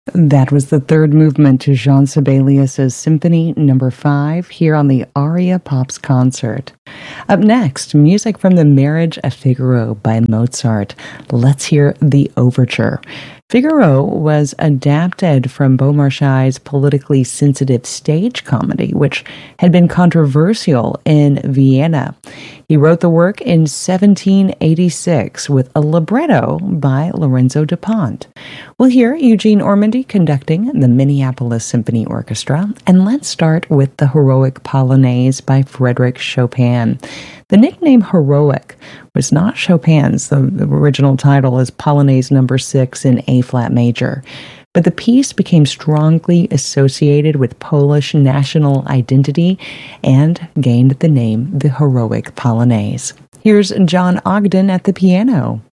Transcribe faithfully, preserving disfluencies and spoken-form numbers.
That was the third movement to Jean Sibelius's Symphony Number Five here on the Aria Pops concert. Up next, music from The Marriage of Figaro by Mozart. Let's hear the overture. Figaro was adapted from Beaumarchais' politically sensitive stage comedy, which had been controversial in Vienna. He wrote the work in seventeen eighty-six with a libretto by Lorenzo de Pont. We'll hear Eugene Ormandy conducting the Minneapolis Symphony Orchestra, and let's start with the Heroic Polonaise by Frédéric Chopin. The nickname Heroic was not Chopin's. The, the original title is Polonaise Number Six in A-flat major. But the piece became strongly associated with Polish national identity and gained the name the Heroic Polonaise. Here's John Ogden at the piano.